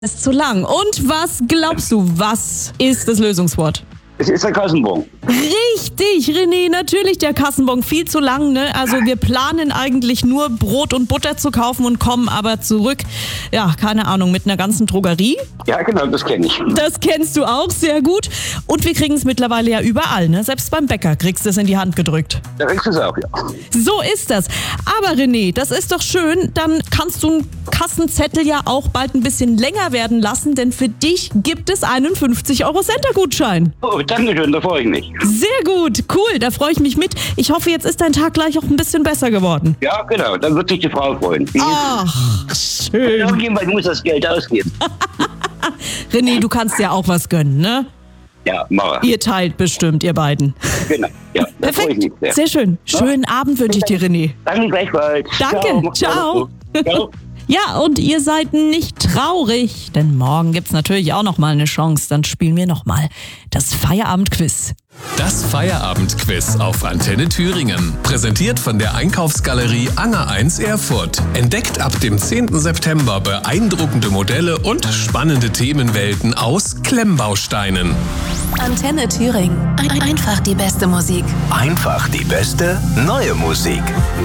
Ist zu lang. Und was glaubst du, was ist das Lösungswort? Es ist der Kassenbon. Richtig, René, natürlich der Kassenbon. Viel zu lang, ne? Also wir planen eigentlich nur Brot und Butter zu kaufen und kommen aber zurück, ja, keine Ahnung, mit einer ganzen Drogerie. Ja, genau, das kenne ich. Das kennst du auch sehr gut. Und wir kriegen es mittlerweile ja überall, ne? Selbst beim Bäcker kriegst du es in die Hand gedrückt. Da kriegst du es auch, ja. So ist das. Aber René, das ist doch schön. Dann kannst du einen Kassenzettel ja auch bald ein bisschen länger werden lassen, denn für dich gibt es einen 50-Euro-Center-Gutschein. Oh, danke schön, da freue ich mich. Sehr gut, cool, da freue ich mich mit. Ich hoffe, jetzt ist dein Tag gleich auch ein bisschen besser geworden. Ja, genau, dann wird sich die Frau freuen. Ach, schön. Irgendjemand muss das Geld ausgeben. René, du kannst ja auch was gönnen, ne? Ja, mache. Ihr teilt bestimmt, ihr beiden. Genau, ja, da freue ich mich Perfekt, sehr schön. Schönen Abend wünsche ich dir, René. Danke gleichfalls. Danke, ciao. Ciao. Ja, und ihr seid nicht traurig, denn morgen gibt's natürlich auch noch mal eine Chance. Dann spielen wir noch mal das Feierabendquiz. Das Feierabendquiz auf Antenne Thüringen. Präsentiert von der Einkaufsgalerie Anger 1 Erfurt. Entdeckt ab dem 10. September beeindruckende Modelle und spannende Themenwelten aus Klemmbausteinen. Antenne Thüringen. Einfach die beste Musik. Einfach die beste neue Musik.